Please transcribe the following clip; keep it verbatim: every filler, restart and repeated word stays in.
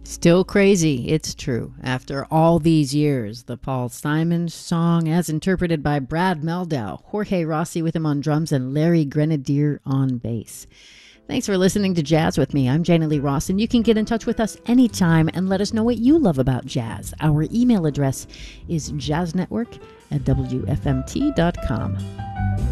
Still crazy, it's true. After all these years, the Paul Simon song, as interpreted by Brad Meldau, Jorge Rossi with him on drums, and Larry Grenadier on bass. Thanks for listening to Jazz with me. I'm Jana Lee Ross, and you can get in touch with us anytime and let us know what you love about jazz. Our email address is jazznetwork at w f m t dot com.